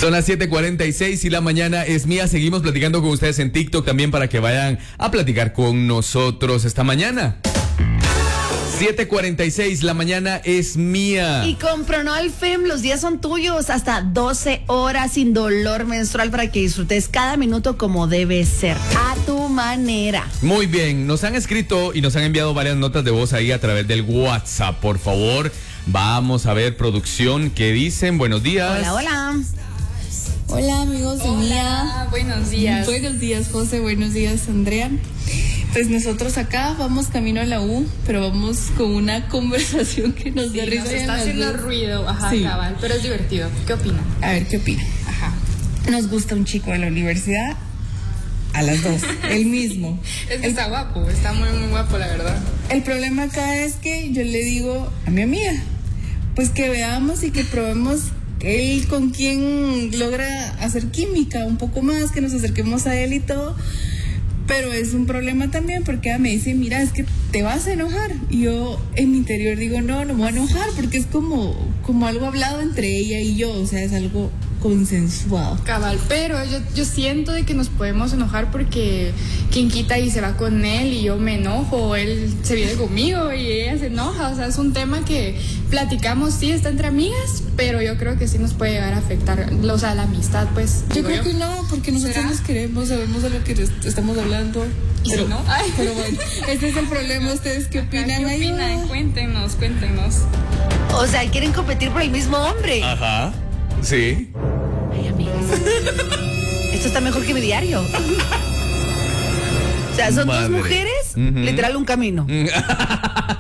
Son las 7:46 y la mañana es mía. Seguimos platicando con ustedes en TikTok también para que vayan a platicar con nosotros esta mañana. 7:46, la mañana es mía. Y con Pronol Fem los días son tuyos, hasta 12 horas sin dolor menstrual para que disfrutes cada minuto como debe ser, a tu manera. Muy bien, nos han escrito y nos han enviado varias notas de voz ahí a través del WhatsApp. Por favor, vamos a ver producción, ¿qué dicen? Buenos días. Hola, hola. Hola amigos de Mía. Buenos días. Buenos días José, buenos días Andrea. Pues nosotros acá vamos camino a la U, pero vamos con una conversación que nos da risa. Nos está haciendo ruido, ajá, sí. Cabal, pero es divertido. ¿Qué opina? A ver, ¿qué opina? Ajá. Nos gusta un chico de la universidad a las 2, el mismo. Es que está guapo, está muy, muy guapo, la verdad. El problema acá es que yo le digo a mi amiga, pues que veamos y que probemos él con quién logra hacer química un poco más, que nos acerquemos a él y todo. Pero es un problema también porque ella me dice, mira, es que te vas a enojar. Y yo en mi interior digo, no me voy a enojar porque es como algo hablado entre ella y yo, o sea, es algo consensuado. Cabal, pero yo siento de que nos podemos enojar porque quien quita y se va con él y yo me enojo, o él se viene conmigo y ella se enoja, o sea, es un tema que platicamos, sí, está entre amigas, pero yo creo que sí nos puede llegar a afectar, o sea, la amistad, pues. Yo creo que no, porque nosotros nos queremos, sabemos de lo que estamos hablando. ¿Y pero, si no? Pero bueno, ese es el problema. ¿Ustedes qué opinan? ¿Qué opinan? Cuéntenos. O sea, quieren competir por el mismo hombre. Ajá, sí. Ay, amigas. Esto está mejor que mi diario. O sea, son Madre. dos mujeres, literal un camino.